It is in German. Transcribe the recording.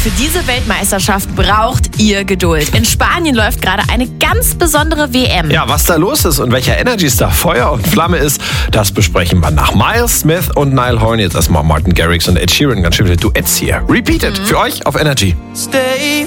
für diese Weltmeisterschaft braucht ihr Geduld. In Spanien läuft gerade eine ganz besondere WM. Ja, was da los ist und welcher Energy Star Feuer und Flamme ist, das besprechen wir nach Miles Smith und Niall Horan. Jetzt erstmal Martin Garrix und Ed Sheeran. Ganz schön viele Duets hier. Repeated für euch auf Energy. Stay